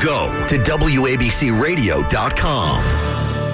Go to WABCRadio.com.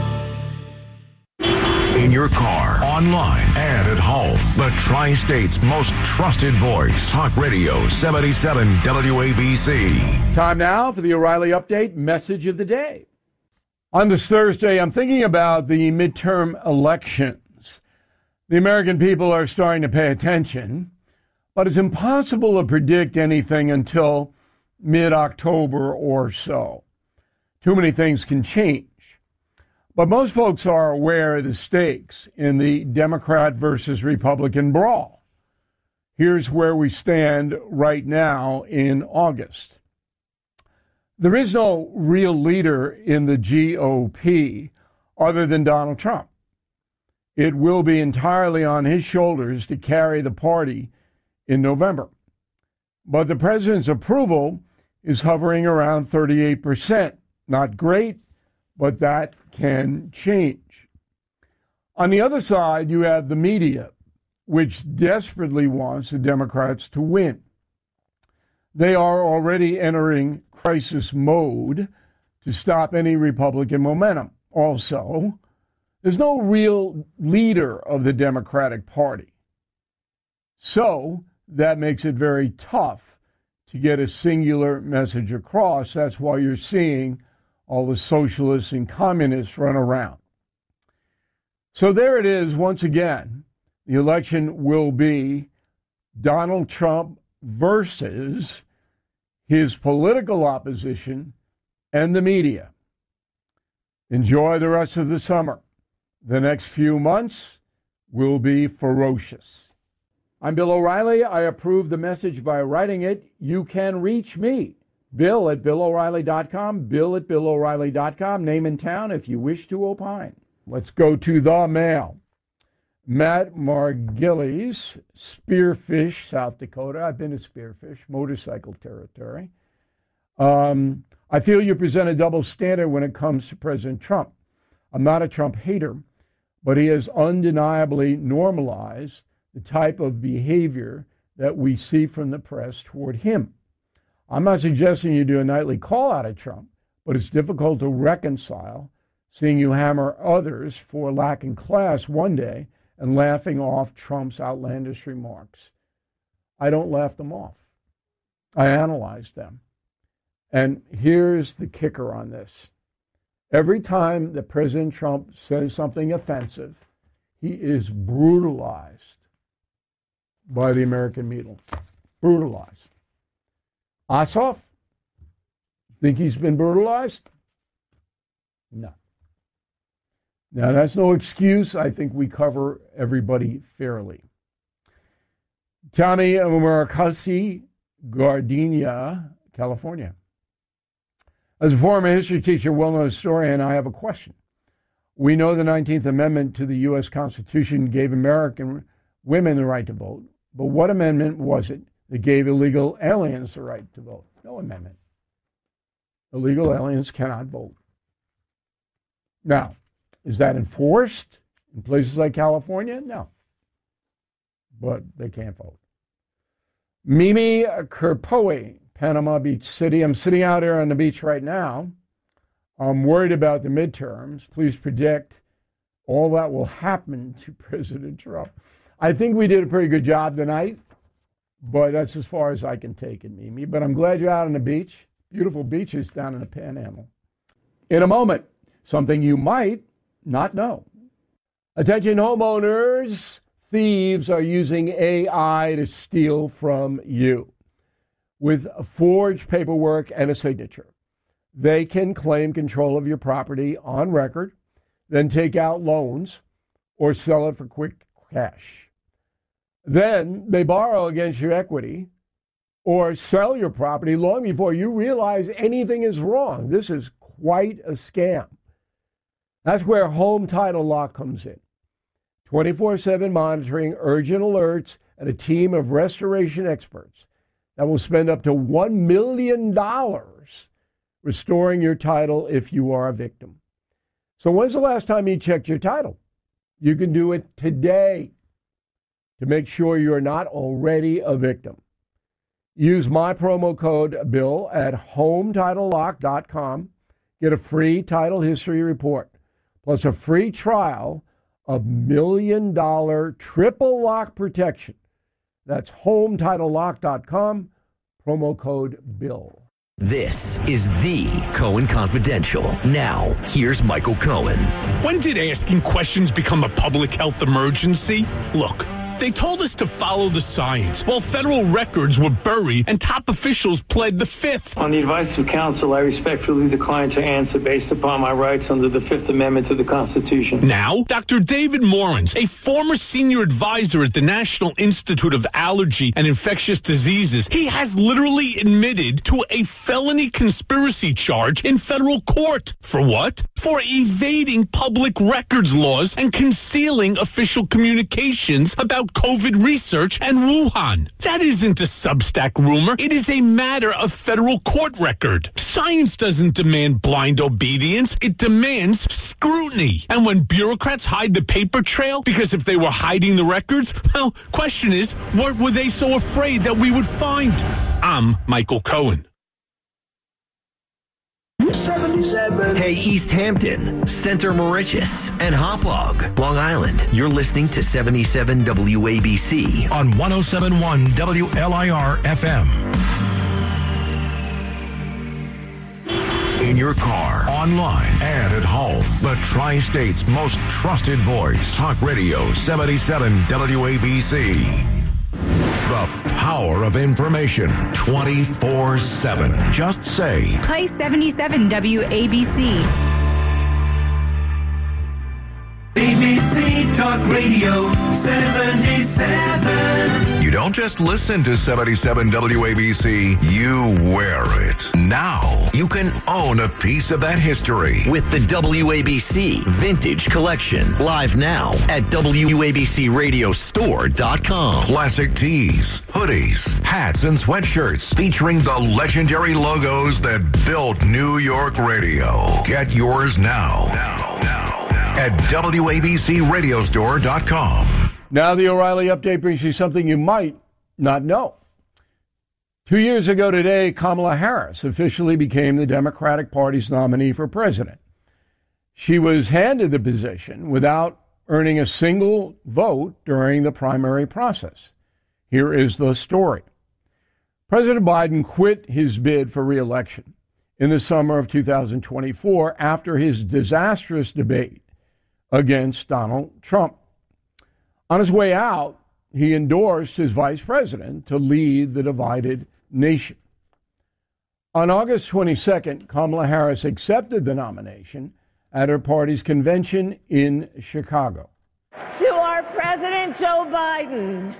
In your car, online, and at home. The Tri-State's most trusted voice. Talk Radio 77 WABC. Time now for the O'Reilly Update message of the day. On this Thursday, I'm thinking about the midterm elections. The American people are starting to pay attention, but it's impossible to predict anything until mid-October or so. Too many things can change. But most folks are aware of the stakes in the Democrat versus Republican brawl. Here's where we stand right now in August. There is no real leader in the GOP other than Donald Trump. It will be entirely on his shoulders to carry the party in November. But the president's approval is hovering around 38%. Not great, but that can change. On the other side, you have the media, which desperately wants the Democrats to win. They are already entering crisis mode to stop any Republican momentum. Also, there's no real leader of the Democratic Party. So that makes it very tough to get a singular message across. That's why you're seeing all the socialists and communists run around. So there it is once again. The election will be Donald Trump versus his political opposition and the media. Enjoy the rest of the summer. The next few months will be ferocious. I'm Bill O'Reilly. I approve the message by writing it. You can reach me. Bill at BillO'Reilly.com, Bill at BillO'Reilly.com, name and town if you wish to opine. Let's go to the mail. Matt Margillies, Spearfish, South Dakota. I've been to Spearfish, motorcycle territory. I feel you present a double standard when it comes to President Trump. I'm not a Trump hater, but he has undeniably normalized the type of behavior that we see from the press toward him. I'm not suggesting you do a nightly call out at Trump, but it's difficult to reconcile seeing you hammer others for lacking class one day and laughing off Trump's outlandish remarks. I don't laugh them off. I analyze them. And here's the kicker on this. Every time that President Trump says something offensive, he is brutalized by the American media. Brutalized. Ossoff, think he's been brutalized? No. Now, that's no excuse. I think we cover everybody fairly. Tommy Murakami, Gardenia, California. As a former history teacher, well-known historian, I have a question. We know the 19th Amendment to the U.S. Constitution gave American women the right to vote, but what amendment was it that gave illegal aliens the right to vote? No amendment. Illegal aliens cannot vote. Now, is that enforced in places like California? No. But they can't vote. Mimi Kerpoe, Panama Beach City. I'm sitting out here on the beach right now. I'm worried about the midterms. Please predict all that will happen to President Trump. I think we did a pretty good job tonight. But that's as far as I can take it, Mimi. But I'm glad you're out on the beach. Beautiful beaches down in the Panhandle. In a moment, something you might not know. Attention homeowners, thieves are using AI to steal from you. With forged paperwork and a signature, they can claim control of your property on record, then take out loans or sell it for quick cash. Then they borrow against your equity or sell your property long before you realize anything is wrong. This is quite a scam. That's where Home Title Lock comes in. 24/7 monitoring, urgent alerts, and a team of restoration experts that will spend up to $1 million restoring your title if you are a victim. So when's the last time you checked your title? You can do it today to make sure you're not already a victim. Use my promo code BILL at HomeTitleLock.com. Get a free title history report, plus a free trial of $1 million triple lock protection. That's HomeTitleLock.com, promo code BILL. This is the Cohen Confidential. Now, here's Michael Cohen. When did asking questions become a public health emergency? Look, they told us to follow the science while federal records were buried and top officials pled the fifth. On the advice of counsel, I respectfully decline to answer based upon my rights under the Fifth Amendment to the Constitution. Now, Dr. David Morins, a former senior advisor at the National Institute of Allergy and Infectious Diseases, he has literally admitted to a felony conspiracy charge in federal court. For what? For evading public records laws and concealing official communications about COVID research and Wuhan. That isn't a Substack rumor. It is a matter of federal court record. Science doesn't demand blind obedience. It demands scrutiny. And when bureaucrats hide the paper trail, because if they were hiding the records, well, question is, what were they so afraid that we would find? I'm Michael Cohen. 77. Hey, East Hampton, Center Mauritius, and Hauppauge, Long Island. You're listening to 77 WABC on 107.1 WLIR FM. In your car, online, and at home. The Tri-State's most trusted voice. Talk Radio 77 WABC. The power of information 24/7. Just say, play 77 WABC. ABC Talk Radio 77. You don't just listen to 77 WABC, you wear it. Now, you can own a piece of that history. With the WABC Vintage Collection. Live now at WABCRadiostore.com. Classic tees, hoodies, hats, and sweatshirts featuring the legendary logos that built New York radio. Get yours now. At WABCRadiostore.com. Now the O'Reilly Update brings you something you might not know. 2 years ago today, Kamala Harris officially became the Democratic Party's nominee for president. She was handed the position without earning a single vote during the primary process. Here is the story. President Biden quit his bid for re-election in the summer of 2024 after his disastrous debate against Donald Trump. On his way out, he endorsed his vice president to lead the divided nation. On August 22nd, Kamala Harris accepted the nomination at her party's convention in Chicago. To our President Joe Biden,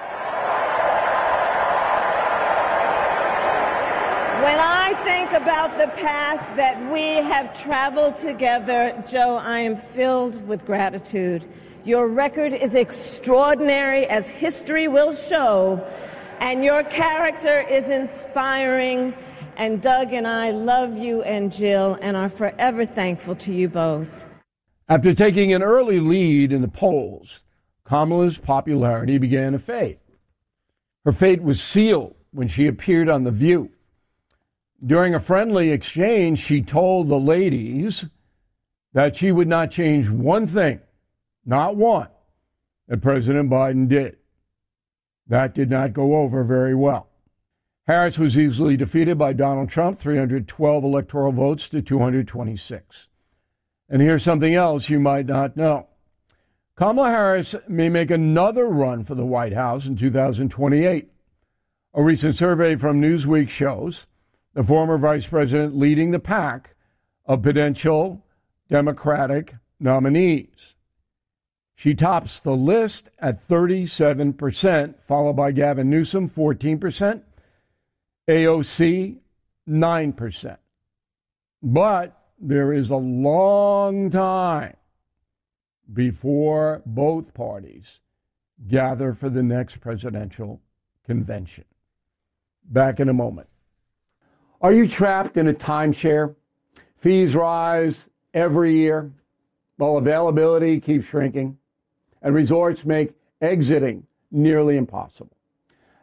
when I think about the path that we have traveled together, Joe, I am filled with gratitude. Your record is extraordinary, as history will show, and your character is inspiring. And Doug and I love you and Jill and are forever thankful to you both. After taking an early lead in the polls, Kamala's popularity began to fade. Her fate was sealed when she appeared on The View. During a friendly exchange, she told the ladies that she would not change one thing, not one, that President Biden did. That did not go over very well. Harris was easily defeated by Donald Trump, 312 electoral votes to 226. And here's something else you might not know. Kamala Harris may make another run for the White House in 2028. A recent survey from Newsweek shows the former vice president leading the pack of potential Democratic nominees. She tops the list at 37%, followed by Gavin Newsom, 14%, AOC, 9%. But there is a long time before both parties gather for the next presidential convention. Back in a moment. Are you trapped in a timeshare? Fees rise every year while availability keeps shrinking, and resorts make exiting nearly impossible.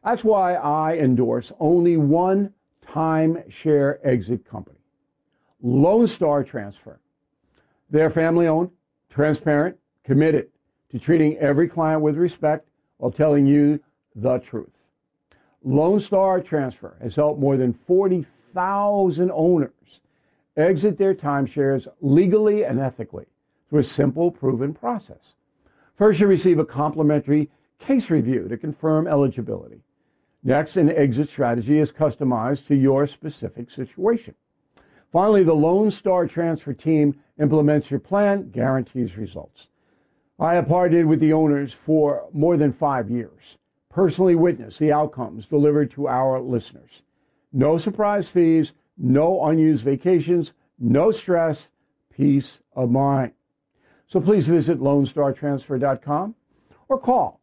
That's why I endorse only one timeshare exit company, Lone Star Transfer. They're family-owned, transparent, committed to treating every client with respect while telling you the truth. Lone Star Transfer has helped more than 40,000 owners exit their timeshares legally and ethically through a simple, proven process. First, you receive a complimentary case review to confirm eligibility. Next, an exit strategy is customized to your specific situation. Finally, the Lone Star Transfer team implements your plan, guarantees results. I have partnered with the owners for more than 5 years, personally witnessed the outcomes delivered to our listeners. No surprise fees, no unused vacations, no stress, peace of mind. So please visit LoneStarTransfer.com or call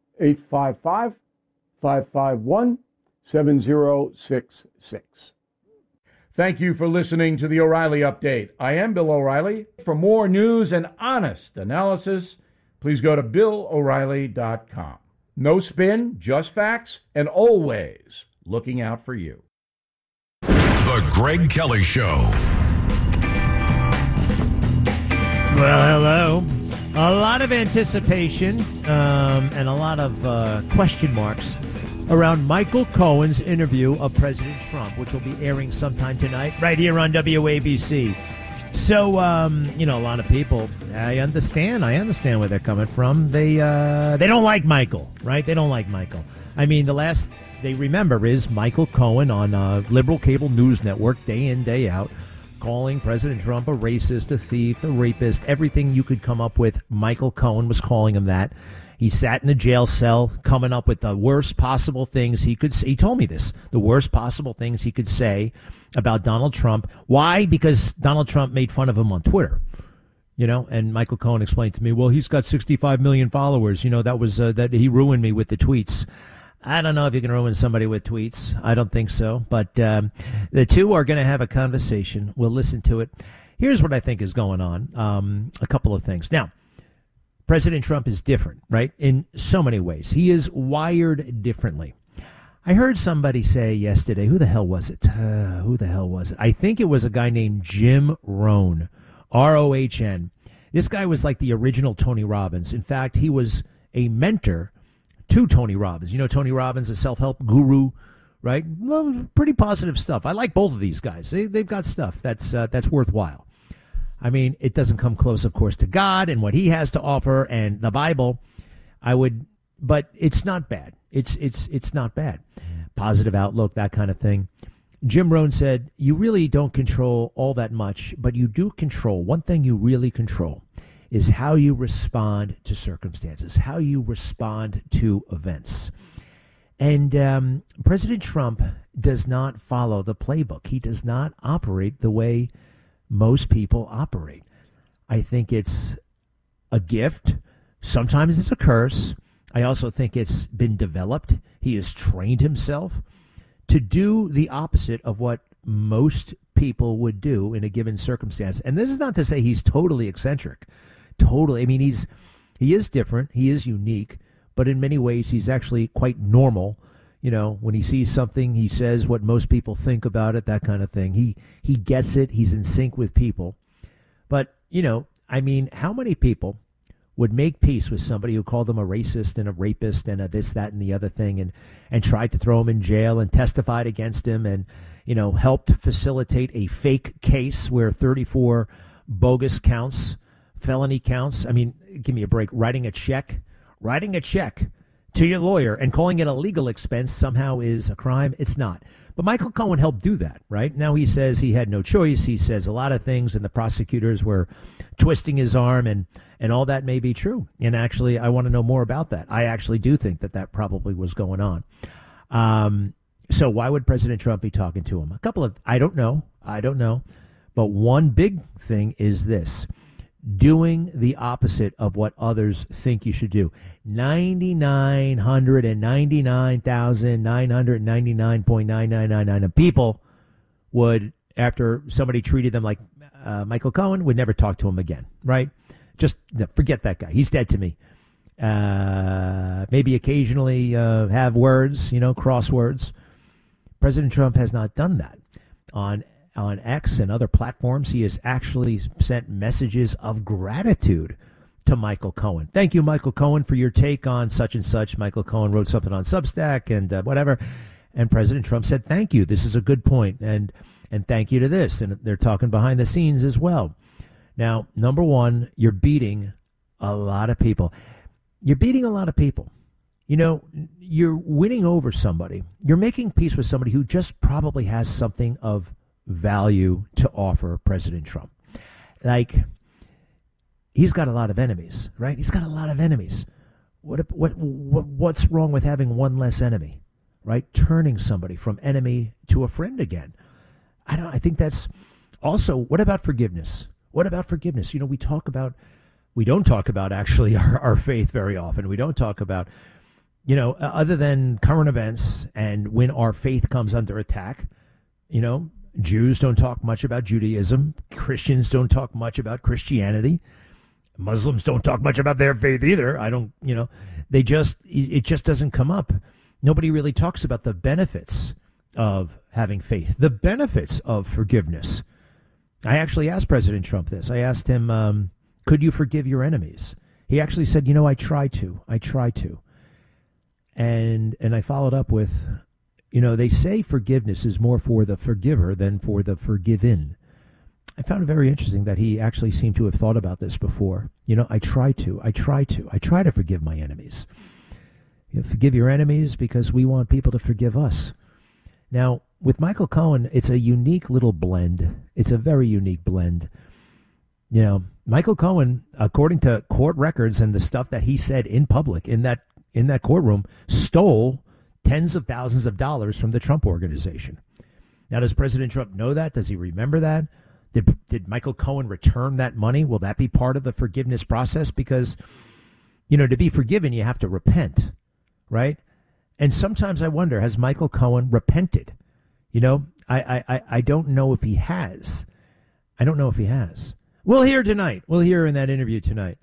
855-551-7066. Thank you for listening to the O'Reilly Update. I am Bill O'Reilly. For more news and honest analysis, please go to BillO'Reilly.com. No spin, just facts, and always looking out for you. The Greg Kelly Show. Well, hello. A lot of anticipation and a lot of question marks around Michael Cohen's interview of President Trump, which will be airing sometime tonight right here on WABC. So, a lot of people, I understand where they're coming from. They don't like Michael, right? They don't like Michael. I mean, the last they remember is Michael Cohen on liberal cable news network, day in, day out, calling President Trump a racist, a thief, a rapist, everything you could come up with. Michael Cohen was calling him that. He sat in a jail cell coming up with the worst possible things he could say. He told me this, the worst possible things he could say about Donald Trump. Why? Because Donald Trump made fun of him on Twitter, and Michael Cohen explained to me, well, he's got 65 million followers. That was that he ruined me with the tweets. I don't know if you can ruin somebody with tweets. I don't think so. But the two are going to have a conversation. We'll listen to it. Here's what I think is going on. A couple of things. Now, President Trump is different, right? In so many ways. He is wired differently. I heard somebody say yesterday, who the hell was it? I think it was a guy named Jim Rohn, R-O-H-N. This guy was like the original Tony Robbins. In fact, he was a mentor to Tony Robbins. Tony Robbins, a self-help guru, right? Well, pretty positive stuff. I like both of these guys. They've got stuff that's worthwhile. I mean, it doesn't come close, of course, to God and what he has to offer and the Bible. But it's not bad. It's not bad. Positive outlook, that kind of thing. Jim Rohn said, you really don't control all that much, but you do control. One thing you really control is how you respond to circumstances, how you respond to events. And President Trump does not follow the playbook. He does not operate the way most people operate. I think it's a gift. Sometimes it's a curse. I also think it's been developed. He has trained himself to do the opposite of what most people would do in a given circumstance. And this is not to say he's totally eccentric. Totally. I mean, he is different. He is unique. But in many ways, he's actually quite normal. When he sees something, he says what most people think about it, that kind of thing. He gets it. He's in sync with people. But, how many people would make peace with somebody who called them a racist and a rapist and a this, that, and the other thing and tried to throw him in jail and testified against him and, helped facilitate a fake case where 34 bogus counts, felony counts. I mean, give me a break. Writing a check to your lawyer and calling it a legal expense somehow is a crime. It's not. But Michael Cohen helped do that, right? Now he says he had no choice. He says a lot of things, and the prosecutors were twisting his arm, and all that may be true. And actually, I want to know more about that. I actually do think that probably was going on. So why would President Trump be talking to him? I don't know. But one big thing is this. Doing the opposite of what others think you should do. 999,999.99999 people would, after somebody treated them like Michael Cohen, would never talk to him again, right? Just forget that guy. He's dead to me. maybe occasionally have words, crosswords. President Trump has not done that. On X and other platforms, he has actually sent messages of gratitude to Michael Cohen. Thank you, Michael Cohen, for your take on such and such. Michael Cohen wrote something on Substack and whatever. And President Trump said, thank you. This is a good point. And thank you to this. And they're talking behind the scenes as well. Now, number one, you're beating a lot of people. You're beating a lot of people. You're winning over somebody. You're making peace with somebody who just probably has something of value to offer President Trump. Like, he's got a lot of enemies, right? He's got a lot of enemies. What's wrong with having one less enemy, right? Turning somebody from enemy to a friend again. I think that's also, what about forgiveness? What about forgiveness? We don't talk about actually our faith very often. We don't talk about, other than current events and when our faith comes under attack. Jews don't talk much about Judaism. Christians don't talk much about Christianity. Muslims don't talk much about their faith either. It just doesn't come up. Nobody really talks about the benefits of having faith, the benefits of forgiveness. I actually asked President Trump this. I asked him, could you forgive your enemies? He actually said, I try to. And I followed up with, they say forgiveness is more for the forgiver than for the forgiven. I found it very interesting that he actually seemed to have thought about this before. I try to forgive my enemies. Forgive your enemies because we want people to forgive us. Now, with Michael Cohen, it's a unique little blend. It's a very unique blend. Michael Cohen, according to court records and the stuff that he said in public in that courtroom, stole tens of thousands of dollars from the Trump Organization. Now, does President Trump know that? Does he remember that? Did Michael Cohen return that money? Will that be part of the forgiveness process? Because, to be forgiven, you have to repent, right? And sometimes I wonder, has Michael Cohen repented? I don't know if he has. We'll hear tonight. We'll hear in that interview tonight.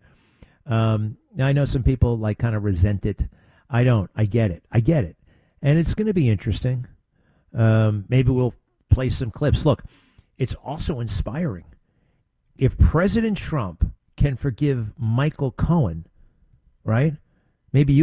I know some people kind of resent it. I don't. I get it. And it's going to be interesting. Maybe we'll play some clips. Look, it's also inspiring. If President Trump can forgive Michael Cohen, right? Maybe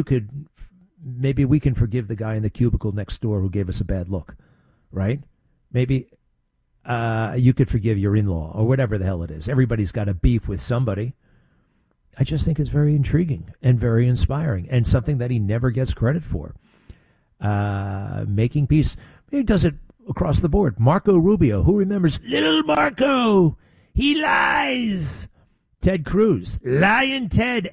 we can forgive the guy in the cubicle next door who gave us a bad look, right? Maybe you could forgive your in-law or whatever the hell it is. Everybody's got a beef with somebody. I just think it's very intriguing and very inspiring and something that he never gets credit for. Making peace. He does it across the board. Marco Rubio, who remembers Little Marco? He lies. Ted Cruz, Lion Ted,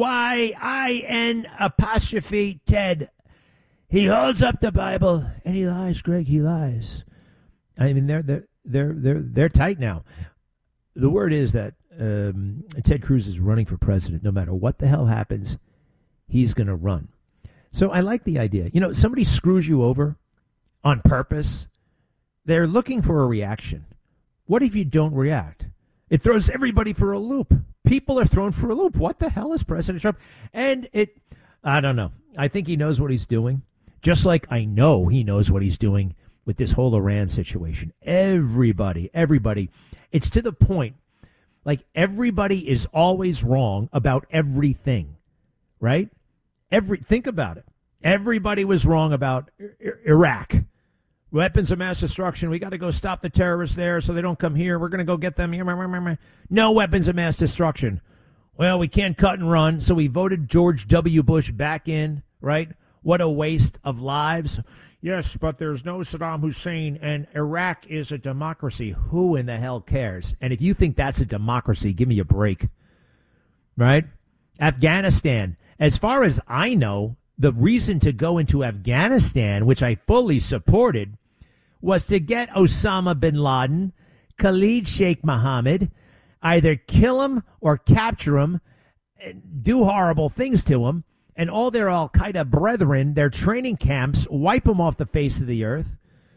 Lyin apostrophe Ted. He holds up the Bible and he lies, Greg. He lies. I mean, they're tight now. The word is that Ted Cruz is running for president. No matter what the hell happens, he's going to run. So I like the idea. Somebody screws you over on purpose. They're looking for a reaction. What if you don't react? It throws everybody for a loop. People are thrown for a loop. What the hell is President Trump? And I don't know. I think he knows what he's doing. Just like I know he knows what he's doing with this whole Iran situation. Everybody. It's to the point, everybody is always wrong about everything, right? Think about it. Everybody was wrong about Iraq. Weapons of mass destruction. We got to go stop the terrorists there so they don't come here. We're going to go get them. No weapons of mass destruction. Well, we can't cut and run, so we voted George W. Bush back in, right? What a waste of lives. Yes, but there's no Saddam Hussein, and Iraq is a democracy. Who in the hell cares? And if you think that's a democracy, give me a break, right? Afghanistan. As far as I know, the reason to go into Afghanistan, which I fully supported, was to get Osama bin Laden, Khalid Sheikh Mohammed, either kill him or capture him, do horrible things to him, and all their al-Qaeda brethren, their training camps, wipe them off the face of the earth,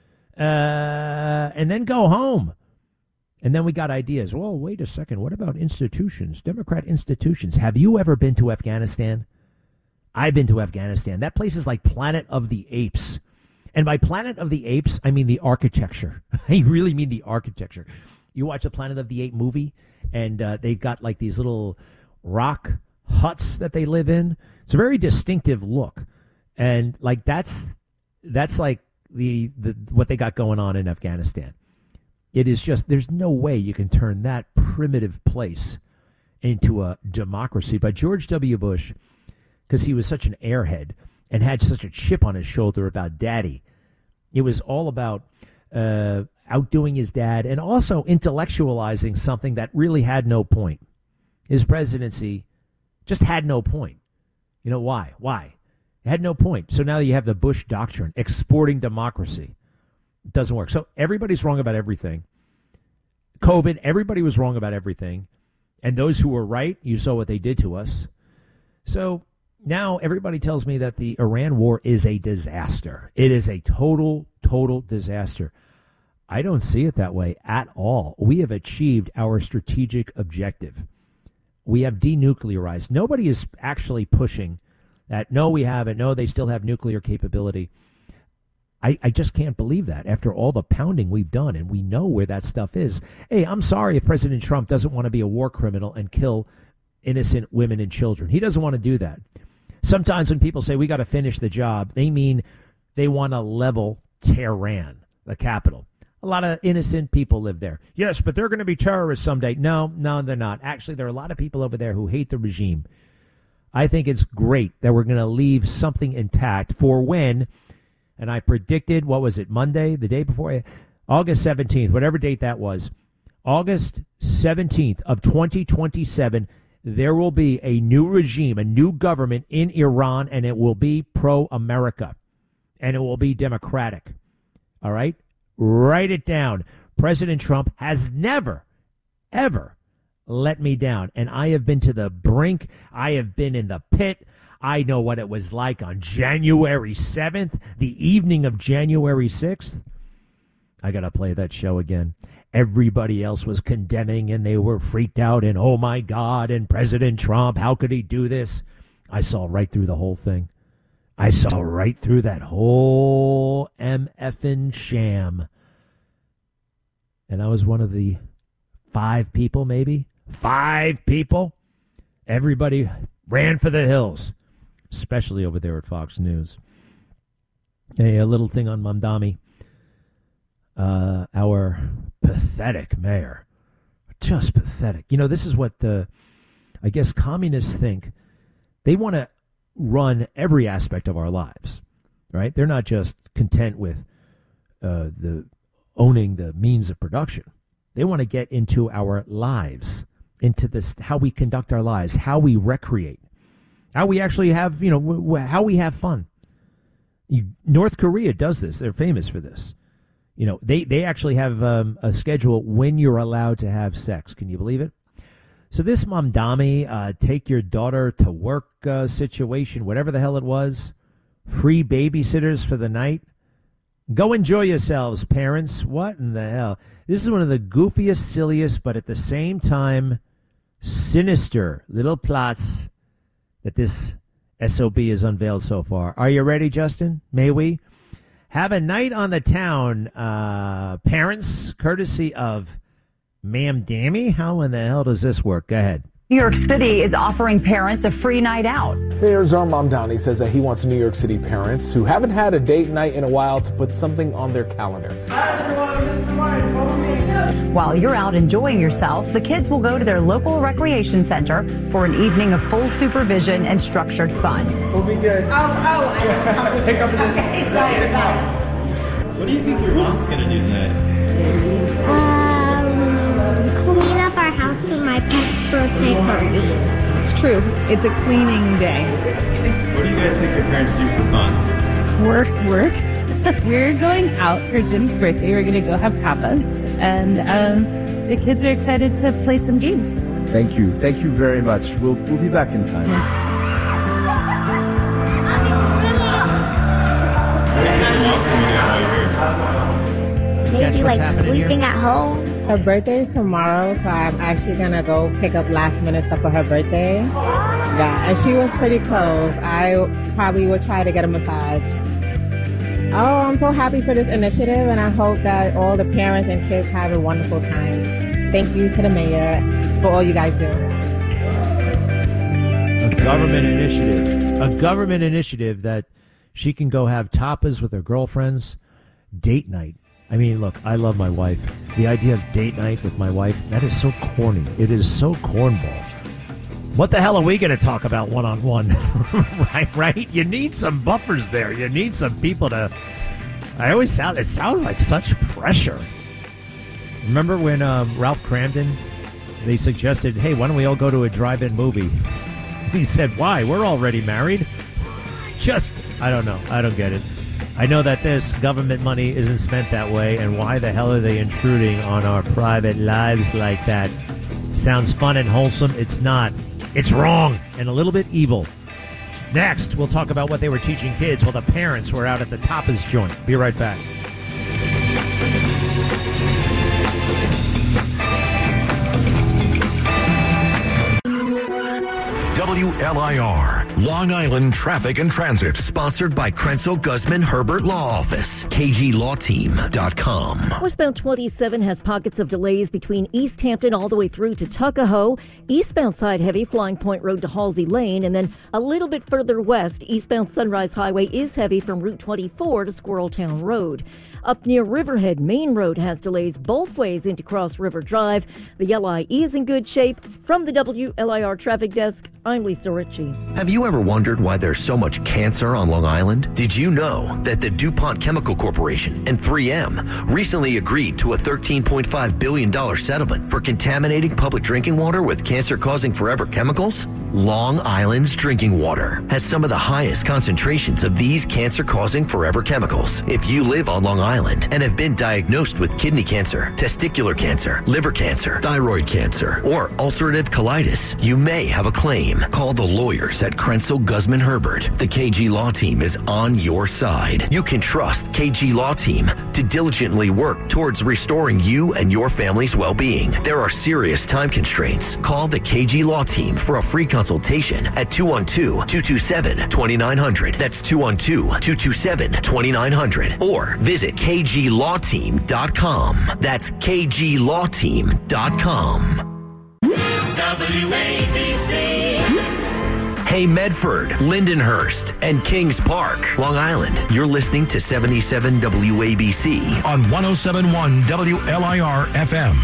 and then go home. And then we got ideas. Well, wait a second. What about institutions, Democrat institutions? Have you ever been to Afghanistan? I've been to Afghanistan. That place is like Planet of the Apes. And by Planet of the Apes, I mean the architecture. I really mean the architecture. You watch a Planet of the Apes movie, and they've got like these little rock huts that they live in. It's a very distinctive look. And like that's like the what they got going on in Afghanistan. It is just, there's no way you can turn that primitive place into a democracy. But George W. Bush, because he was such an airhead and had such a chip on his shoulder about daddy, it was all about outdoing his dad and also intellectualizing something that really had no point. His presidency just had no point. You know why? Why? It had no point. So now you have the Bush doctrine, exporting democracy. It doesn't work. So everybody's wrong about everything. COVID, everybody was wrong about everything. And those who were right, you saw what they did to us. So now everybody tells me that the Iran war is a disaster. It is a total disaster. I don't see it that way at all. We have achieved our strategic objective. We have denuclearized. Nobody is actually pushing that, no, we haven't. No, they still have nuclear capability. I just can't believe that after all the pounding we've done, and we know where that stuff is. Hey, I'm sorry if President Trump doesn't want to be a war criminal and kill innocent women and children. He doesn't want to do that. Sometimes when people say we got to finish the job, they mean they want to level Tehran, the capital. A lot of innocent people live there. Yes, but they're going to be terrorists someday. No, they're not. Actually, there are a lot of people over there who hate the regime. I think it's great that we're going to leave something intact for when, and I predicted, what was it, Monday, the day before, August 17th, whatever date that was, August 17th of 2027, there will be a new regime, a new government in Iran, and it will be pro-America, and it will be democratic. All right? Write it down. President Trump has never, ever let me down. And I have been to the brink. I have been in the pit. I know what it was like on January 7th, the evening of January 6th. I got to play that show again. Everybody else was condemning and they were freaked out and, oh my God, and President Trump, how could he do this? I saw right through the whole thing. I saw right through that whole MFing sham. And I was one of the 5 people, maybe. 5 people. Everybody ran for the hills, especially over there at Fox News. Hey, a little thing on Mamdani. Our pathetic mayor. Just pathetic. You know, this is what I guess communists think. They want to run every aspect of our lives, right? They're not just content with the owning the means of production. They want to get into our lives, into this, how we conduct our lives, how we recreate, how we actually have, how we have fun. North Korea does this. They're famous for this. You know, they actually have a schedule when you're allowed to have sex. Can you believe it? So this Mamdani, take your daughter to work situation, whatever the hell it was, free babysitters for the night. Go enjoy yourselves, parents. What in the hell? This is one of the goofiest, silliest, but at the same time, sinister little plots that this SOB has unveiled so far. Are you ready, Justin? May we? Have a night on the town, parents, courtesy of Mamdani. How in the hell does this work? Go ahead. New York City is offering parents a free night out. Mayor Zohar Mamdani says that he wants New York City parents who haven't had a date night in a while to put something on their calendar. While you're out enjoying yourself, the kids will go to their local recreation center for an evening of full supervision and structured fun. We'll be good. Okay, sorry about it. What do you think your mom's going to do tonight? Clean up our house for my pet's birthday party. It's true. It's a cleaning day. What do you guys think your parents do for fun? Work. We're going out for Jim's birthday. We're going to go have tapas. And the kids are excited to play some games. Thank you. Thank you very much. We'll be back in time. Maybe like sleeping at home. Her birthday is tomorrow, so I'm actually going to go pick up last minute stuff for her birthday. Yeah, and she was pretty close. I probably would try to get a massage. Oh, I'm so happy for this initiative, and I hope that all the parents and kids have a wonderful time. Thank you to the mayor for all you guys do. A government initiative that she can go have tapas with her girlfriends, date night. I mean, look, I love my wife. The idea of date night with my wife, that is so corny. It is so cornball. What the hell are we going to talk about one-on-one? right? You need some buffers there. You need some people to... it sounds like such pressure. Remember when Ralph Cramden, they suggested, hey, why don't we all go to a drive-in movie? He said, why? We're already married. I don't know. I don't get it. I know that this government money isn't spent that way, and why the hell are they intruding on our private lives like that? Sounds fun and wholesome. It's not. It's wrong and a little bit evil. Next, we'll talk about what they were teaching kids while the parents were out at the tapas joint. Be right back. WLIR, Long Island Traffic and Transit. Sponsored by Krenzel Guzman Herbert Law Office. KGLawTeam.com. Westbound 27 has pockets of delays between East Hampton all the way through to Tuckahoe. Eastbound side heavy, Flying Point Road to Halsey Lane. And then a little bit further west, eastbound Sunrise Highway is heavy from Route 24 to Squirreltown Road. Up near Riverhead, Main Road has delays both ways into Cross River Drive. The LIE is in good shape. From the WLIR Traffic Desk, I'm Lisa Ritchie. Have you ever wondered why there's so much cancer on Long Island? Did you know that the DuPont Chemical Corporation and 3M recently agreed to a $13.5 billion settlement for contaminating public drinking water with cancer-causing forever chemicals? Long Island's drinking water has some of the highest concentrations of these cancer-causing forever chemicals. If you live on Long Island and have been diagnosed with kidney cancer, testicular cancer, liver cancer, thyroid cancer, or ulcerative colitis, you may have a claim. Call the lawyers at Krenzel Guzman Herbert. The KG Law Team is on your side. You can trust KG Law Team to diligently work towards restoring you and your family's well-being. There are serious time constraints. Call the KG Law Team for a free consultation at 212-227-2900. That's 212-227-2900. Or visit KGLawTeam.com. That's KGLawTeam.com. WABC. Hey Medford, Lindenhurst, and Kings Park, Long Island. You're listening to 77 WABC on 107.1 WLIR FM.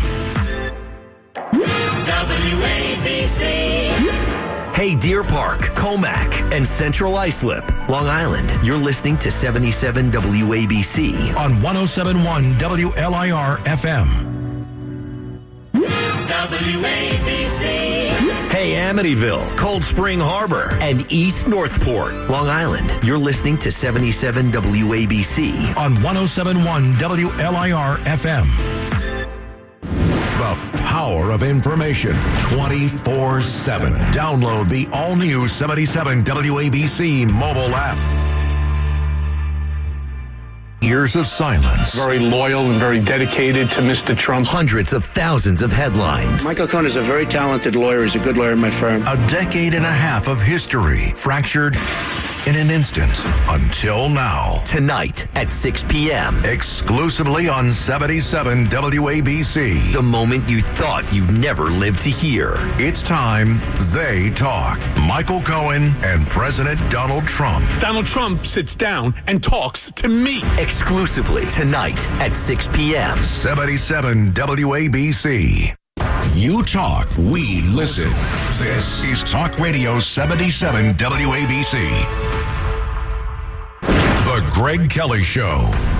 WABC. Hey Deer Park, Comac, and Central Islip, Long Island. You're listening to 77 WABC on 107.1 WLIR FM. WABC. Hey Amityville, Cold Spring Harbor, and East Northport, Long Island. You're listening to 77 WABC on 107.1 WLIR FM. The power of information 24/7. Download the all-new 77 WABC mobile app. Years of silence. Very loyal and very dedicated to Mr. Trump. Hundreds of thousands of headlines. Michael Cohen is a very talented lawyer. He's a good lawyer in my firm. A decade and a half of history fractured in an instant until now. Tonight at 6 p.m. Exclusively on 77 WABC. The moment you thought you'd never live to hear. It's time they talk. Michael Cohen and President Donald Trump. Donald Trump sits down and talks to me. Exclusively tonight at 6 p.m. 77 WABC. You talk, we listen. This is Talk Radio 77 WABC. The Greg Kelly Show.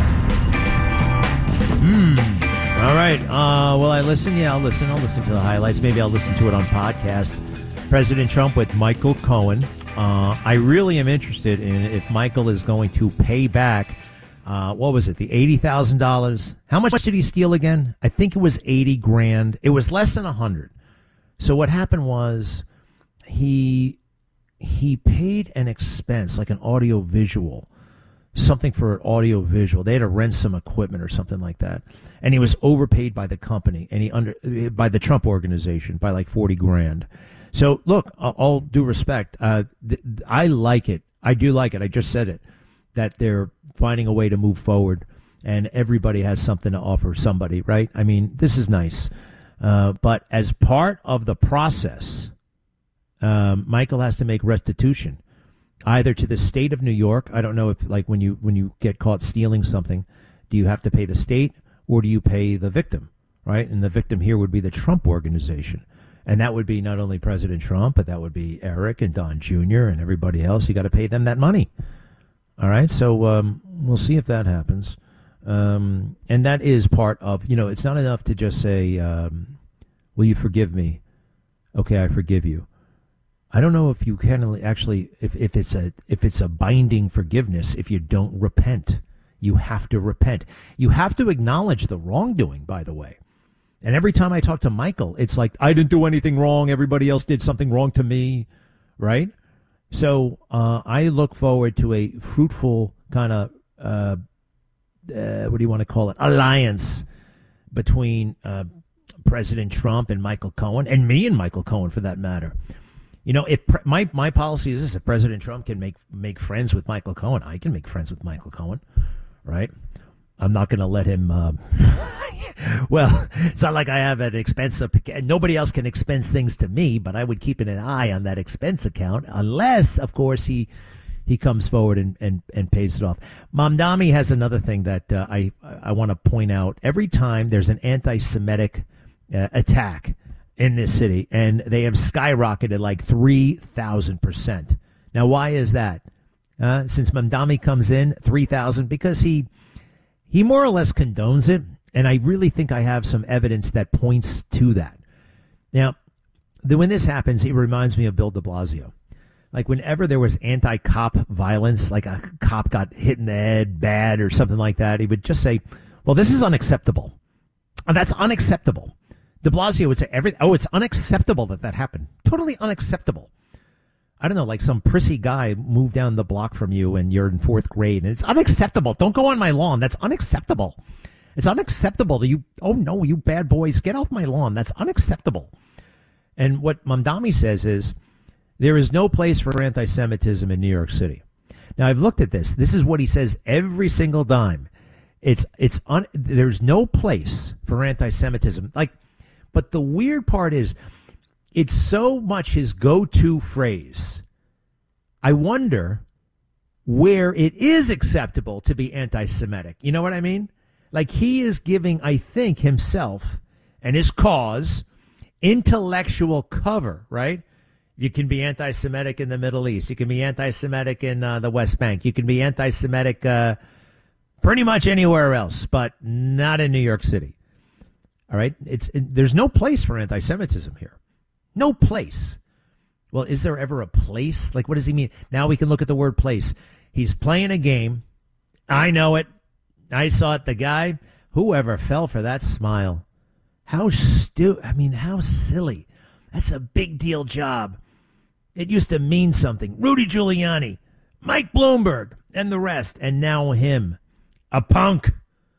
All right. Will I listen? Yeah, I'll listen. I'll listen to the highlights. Maybe I'll listen to it on podcast. President Trump with Michael Cohen. I really am interested in if Michael is going to pay back what was it, the $80,000? How much did he steal again? I think it was $80,000. It was less than 100. So what happened was he paid an expense, like an audio visual, something for audio visual. They had to rent some equipment or something like that. And he was overpaid by the company and by the Trump organization by like $40,000. So look, all due respect, I like it. I do like it. I just said it, that they're finding a way to move forward and everybody has something to offer somebody, right? I mean, this is nice. But as part of the process, Michael has to make restitution, either to the state of New York. I don't know if, like, when you get caught stealing something, do you have to pay the state or do you pay the victim, right? And the victim here would be the Trump organization. And that would be not only President Trump, but that would be Eric and Don Jr. and everybody else. You got to pay them that money. All right, so we'll see if that happens. And that is part of, it's not enough to just say, will you forgive me? Okay, I forgive you. I don't know if you can actually, if it's a binding forgiveness, if you don't repent. You have to repent. You have to acknowledge the wrongdoing, by the way. And every time I talk to Michael, it's like, I didn't do anything wrong. Everybody else did something wrong to me, right? So I look forward to a fruitful kind of, what do you want to call it, alliance between President Trump and Michael Cohen, and me and Michael Cohen, for that matter. If my policy is this: if President Trump can make friends with Michael Cohen, I can make friends with Michael Cohen, right? I'm not going to let him. Well, it's not like I have an expense. Nobody else can expense things to me, but I would keep an eye on that expense account, unless, of course, he comes forward and pays it off. Mamdani has another thing that I want to point out. Every time there's an anti-Semitic attack in this city, and they have skyrocketed like 3,000%. Now, why is that? Since Mamdani comes in, 3,000, because he more or less condones it, and I really think I have some evidence that points to that. Now, when this happens, it reminds me of Bill de Blasio. Like, whenever there was anti-cop violence, like a cop got hit in the head bad or something like that, he would just say, well, this is unacceptable. And that's unacceptable. De Blasio would say, it's unacceptable that happened. Totally unacceptable. I don't know, like some prissy guy moved down the block from you and you're in fourth grade, and it's unacceptable. Don't go on my lawn. That's unacceptable. It's unacceptable to you. Oh, no, you bad boys, get off my lawn. That's unacceptable. And what Mamdani says is, there is no place for anti-Semitism in New York City. Now, I've looked at this. This is what he says every single time. There's no place for anti-Semitism. But the weird part is, it's so much his go-to phrase. I wonder where it is acceptable to be anti-Semitic. You know what I mean? Like, he is giving, I think, himself and his cause intellectual cover, right? You can be anti-Semitic in the Middle East. You can be anti-Semitic in the West Bank. You can be anti-Semitic pretty much anywhere else, but not in New York City. All right? There's no place for anti-Semitism here. No place. Well, is there ever a place? Like, what does he mean? Now we can look at the word place. He's playing a game. I know it. I saw it. The guy, whoever fell for that smile. How silly. That's a big deal job. It used to mean something. Rudy Giuliani, Mike Bloomberg, and the rest. And now him. A punk.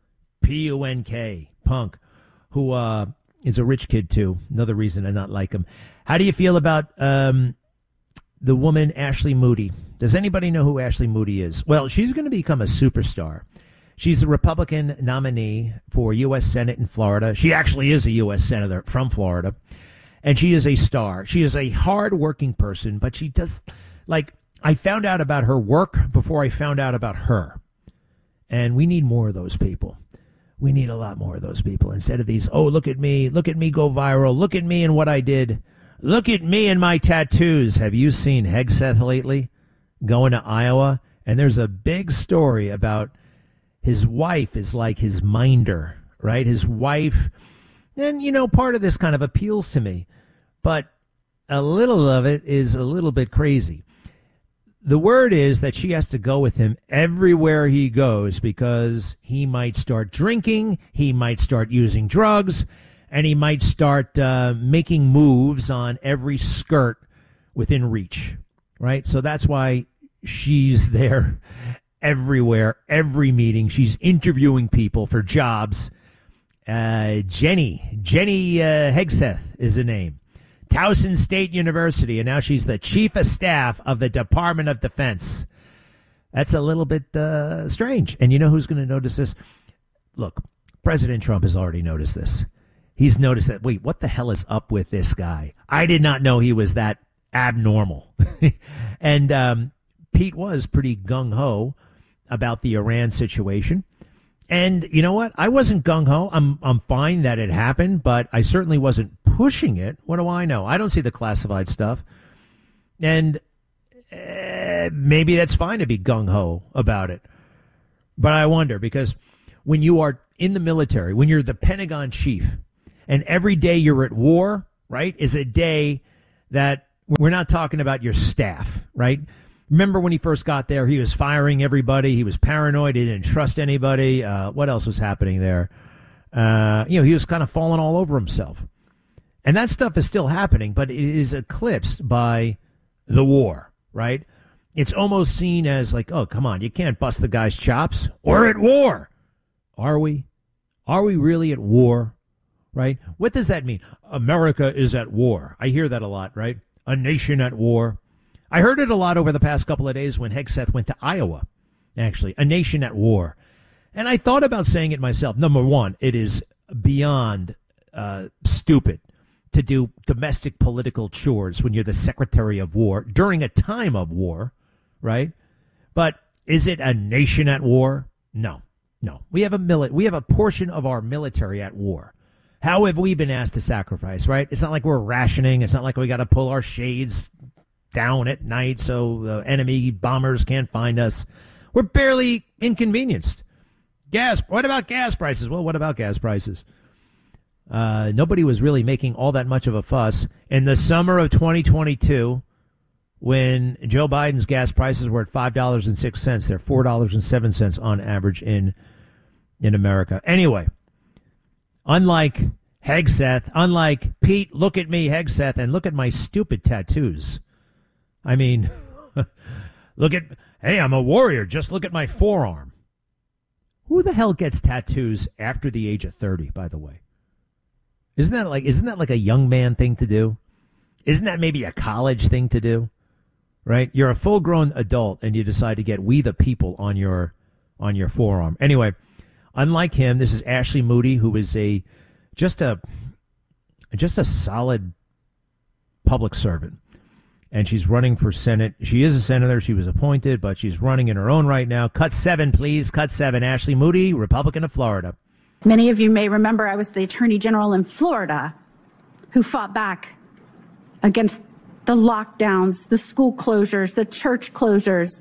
P-U-N-K. Punk. Who is a rich kid, too. Another reason I not like him. How do you feel about the woman Ashley Moody? Does anybody know who Ashley Moody is? Well, she's going to become a superstar. She's a Republican nominee for U.S. Senate in Florida. She actually is a U.S. Senator from Florida. And she is a star. She is a hard-working person, but she does, I found out about her work before I found out about her. And we need more of those people. We need a lot more of those people instead of these, oh, look at me go viral, look at me and what I did, look at me and my tattoos. Have you seen Hegseth lately going to Iowa? And there's a big story about his wife is like his minder, right? His wife, and, part of this kind of appeals to me, but a little of it is a little bit crazy. The word is that she has to go with him everywhere he goes because he might start drinking, he might start using drugs, and he might start making moves on every skirt within reach, right? So that's why she's there everywhere, every meeting. She's interviewing people for jobs. Jenny Hegseth is the name. Towson State University, and now she's the chief of staff of the Department of Defense. That's a little bit strange. And you know who's going to notice this? Look, President Trump has already noticed this. He's noticed that, wait, what the hell is up with this guy? I did not know he was that abnormal. And Pete was pretty gung-ho about the Iran situation. And you know what? I wasn't gung-ho. I'm fine that it happened, but I certainly wasn't pushing it. What do I know? I don't see the classified stuff. And maybe that's fine to be gung-ho about it. But I wonder, because when you are in the military, when you're the Pentagon chief, and every day you're at war, right, is a day that we're not talking about your staff, right? Remember when he first got there, he was firing everybody. He was paranoid. He didn't trust anybody. What else was happening there? He was kind of falling all over himself. And that stuff is still happening, but it is eclipsed by the war, right? It's almost seen as like, oh, come on, you can't bust the guy's chops. We're at war. Are we? Are we really at war, right? What does that mean? America is at war. I hear that a lot, right? A nation at war. I heard it a lot over the past couple of days when Hegseth went to Iowa, actually. A nation at war. And I thought about saying it myself. Number one, it is beyond stupid to do domestic political chores when you're the Secretary of War during a time of war, right? But is it a nation at war? No. We have a portion of our military at war. How have we been asked to sacrifice, right? It's not like we're rationing. It's not like we got to pull our shades down at night so the enemy bombers can't find us. We're barely inconvenienced. Gas. What about gas prices? Well, what about gas prices? Nobody was really making all that much of a fuss in the summer of 2022 when Joe Biden's gas prices were at $5.06. They're $4.07 on average in America. Anyway, unlike Hegseth, unlike Pete, look at me, Hegseth, and look at my stupid tattoos. I mean, hey, I'm a warrior. Just look at my forearm. Who the hell gets tattoos after the age of 30, by the way? Isn't that like a young man thing to do? Isn't that maybe a college thing to do? Right? You're a full-grown adult and you decide to get "We the People" on your forearm. Anyway, unlike him, this is Ashley Moody, who is just a solid public servant. And she's running for Senate. She is a senator. She was appointed, but she's running in her own right now. Cut 7, please. Cut 7. Ashley Moody, Republican of Florida. Many of you may remember I was the Attorney General in Florida who fought back against the lockdowns, the school closures, the church closures,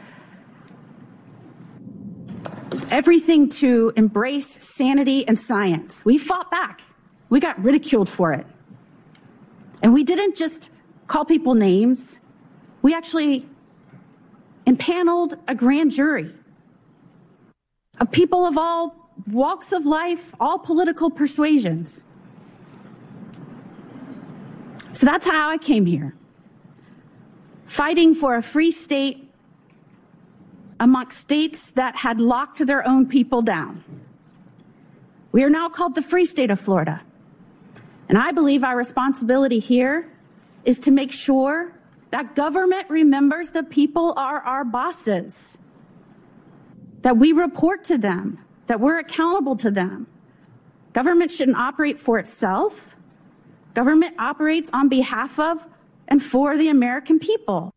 everything to embrace sanity and science. We fought back. We got ridiculed for it. And we didn't just call people names. We actually impaneled a grand jury of people of all walks of life, all political persuasions. So that's how I came here, fighting for a free state amongst states that had locked their own people down. We are now called the Free State of Florida. And I believe our responsibility here is to make sure that government remembers the people are our bosses, that we report to them, that we're accountable to them. Government shouldn't operate for itself. Government operates on behalf of and for the American people.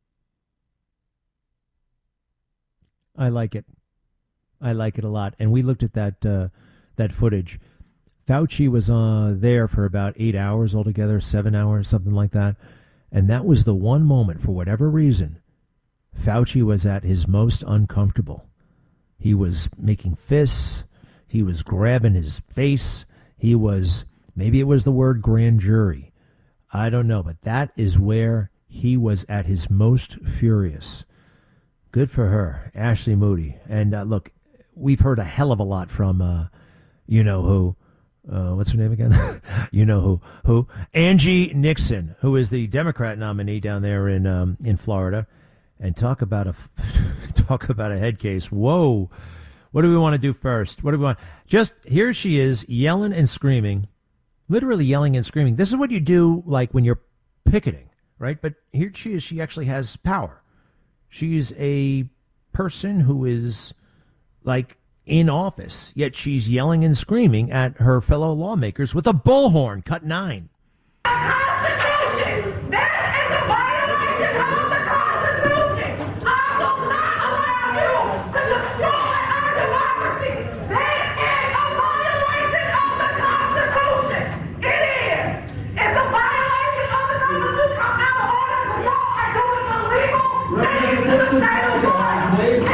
I like it. I like it a lot. And we looked at that footage. Fauci was there for about 8 hours altogether, 7 hours, something like that. And that was the one moment, for whatever reason, Fauci was at his most uncomfortable. He was making fists. He was grabbing his face. He was, maybe it was the word grand jury. I don't know, but that is where he was at his most furious. Good for her, Ashley Moody. And look, we've heard a hell of a lot from, you-know-who. What's her name again? You know who? Angie Nixon, who is the Democrat nominee down there in Florida. And talk about a head case. Whoa. What do we want to do first? What do we want? Just here she is yelling and screaming, literally yelling and screaming. This is what you do like when you're picketing, right? But here she is. She actually has power. She's a person who is like in office, yet she's yelling and screaming at her fellow lawmakers with a bullhorn. Cut 9. Constitution! That is a violation of the Constitution! I will not allow you to destroy our democracy! That is a violation of the Constitution! It is! It's a violation of the Constitution! I'm out of order because y'all are doing illegal things to the state of Georgia!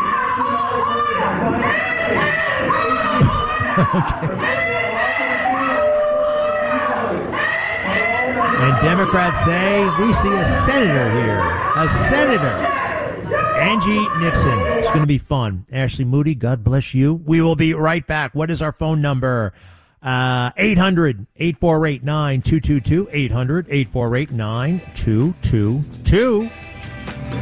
And Democrats say, we see a senator here. A senator. Angie Nixon. It's going to be fun. Ashley Moody, God bless you. We will be right back. What is our phone number? 800-848-9222. 800-848-9222.